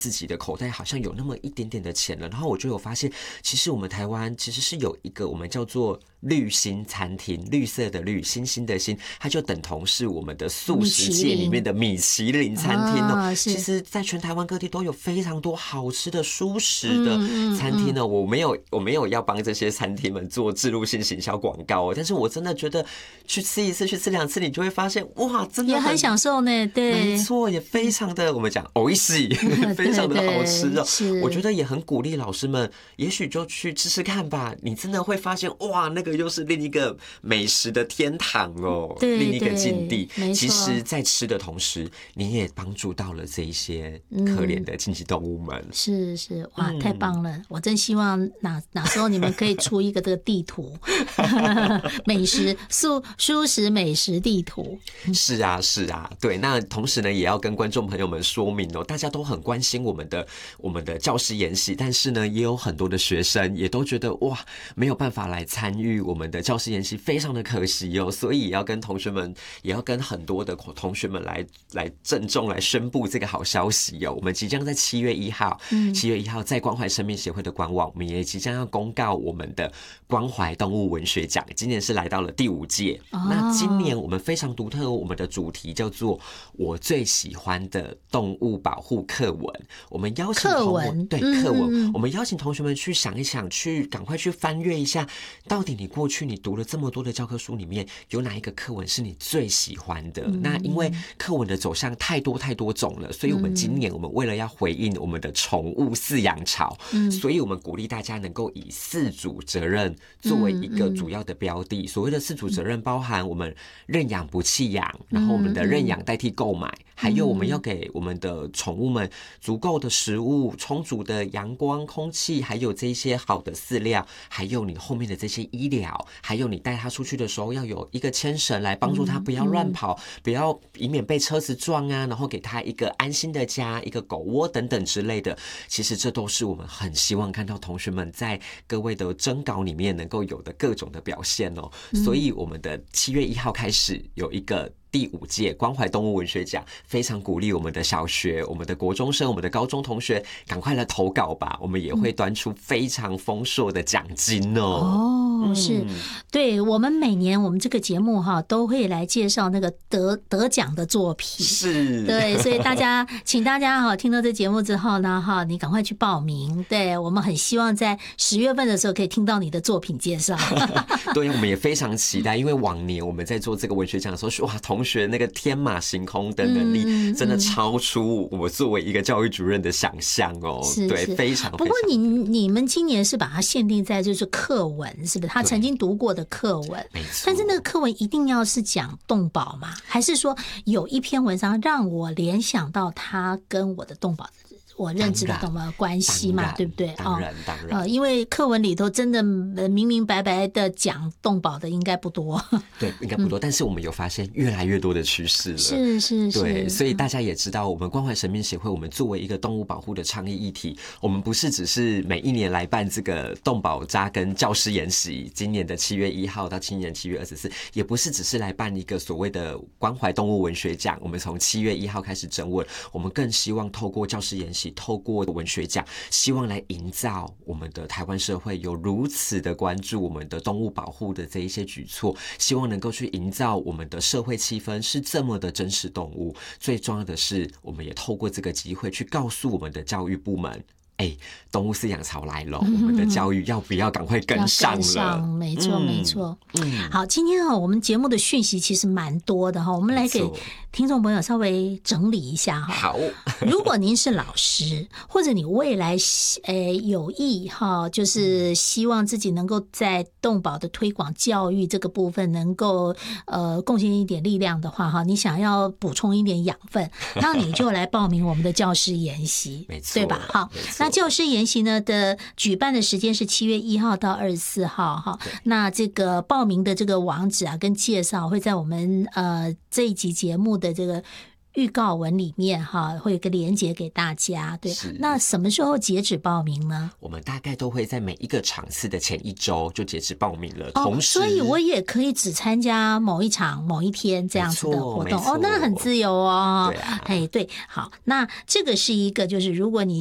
自己的口袋好像有那么一点点的钱了，然后我就有发现，其实我们台湾其实是有一个我们叫做绿星餐厅，绿色的绿，星星的星，它就等同是我们的素食界里面的米其林餐厅哦。其实，在全台湾各地都有非常多好吃的蔬食的餐厅呢。我没有要帮这些餐厅们做置入性行销广告哦，但是我真的觉得去吃一次、去吃2次，你就会发现哇，真的也很享受呢。对， 没错，也非常的我们讲美味しい，非常的好吃哦。我觉得也很鼓励老师们，也许就去吃吃看吧。你真的会发现哇，那个又是另一个美食的天堂哦，另一个境地。其实，在吃的同时，你也帮助到了这一些可怜的经济动物们。 是，哇，太棒了！我真希望哪时候你们可以出一个这个地图，美食蔬食美食地图。 是啊，对。那同时呢，也要跟观众朋友们说明哦，大家都很关心我们的教师研习，但是呢，也有很多的学生也都觉得哇，没有办法来参与我们的教师研习，非常的可惜哦。所以也要跟同学们，也要跟很多的同学们来郑重来宣布这个好消息哦。我们即将在7月1号，在关怀生命协会的官网，我们也即将要公告我们的关怀动物文学奖，今年是来到了第5届。那今年我们非常独特，我们的主题叫做我最喜欢的动物保护课文。我们邀请课文，我们邀请同学们去想一想，去赶快去翻阅一下，到底你过去你读了这么多的教科书里面，有哪一个课文是你最喜欢的？那因为课文的走向太多种了，所以我们今年我们为了要回应我们的宠物饲养潮，所以我们鼓励大家能够以饲主责任作为一个主要的标的。所谓的饲主责任包含我们认养不弃养，然后我们的认养代替购买，还有我们要给我们的宠物们足够的食物、充足的阳光、空气，还有这些好的饲料，还有你后面的这些医疗，还有你带它出去的时候要有一个牵绳来帮助它不要乱跑，不要以免被车子撞啊，然后给它一个安心的家，一个狗窝等等之类的。其实这都是我们很希望看到同学们在各位的征稿里面能够有的各种的表现哦。所以我们的7月1号开始有一个第5届关怀动物文学奖，非常鼓励我们的小学、我们的国中生、我们的高中同学赶快来投稿吧，我们也会端出非常丰硕的奖金哦。 是，对，我们每年我们这个节目都会来介绍那个得奖的作品， 是， 对，所以请大家听到这节目之后呢你赶快去报名，对，我们很希望在10月份的时候可以听到你的作品介绍。 对，我们也非常期待，因为往年我们在做这个文学奖的时候，哇，同学那个天马行空的能力真的超出我作为一个教育主任的想象哦。对，非常。 不过你们今年是把它限定在就是课文，是不是？他曾经读过的课文， 没错。 但是那个课文一定要是讲动保吗？还是说有一篇文章让我联想到他跟我的动保我认知的动保关系嘛，对不对？ 当然， 因为课文里头真的明明白白的讲动保的应该不多， 对，应该不多。但是我们有发现越来越多的趋势了， 是， 对，所以大家也知道，我们关怀生命协会，我们作为一个动物保护的倡议议题，我们不是只是每一年来办这个动保扎根教师研习，今年的7月1号到今年7月24，也不是只是来办一个所谓的关怀动物文学奖，我们从7月1号开始征文，我们更希望透过教师研习，透过文学奖，希望来营造我们的台湾社会有如此的关注我们的动物保护的这一些举措，希望能够去营造我们的社会气氛是这么的珍视动物。最重要的是，我们也透过这个机会去告诉我们的教育部门，动物饲养潮来了，我们的教育要不要赶快跟上了？ 没错。好，今天我们节目的讯息其实蛮多的我们来给听众朋友稍微整理一下好， 如果您是老师，或者你未来有意就是希望自己能够在动保的推广教育这个部分能够贡献一点力量的话你想要补充一点养分，那你就来报名我们的教师研习， 没错， 对吧？好，那教师研习呢的举办的时间是7月1号到24号那这个报名的这个网址跟介绍会在我们这一集节目的这个预告文里面哈，会有个连结给大家。对，那什么时候截止报名呢？ 我们大概都会在每一个场次的前1周就截止报名了。同时， 所以我也可以只参加某一场、某一天这样子的活动。那很自由哦。 对啊， 对，好，那这个是一个，就是如果你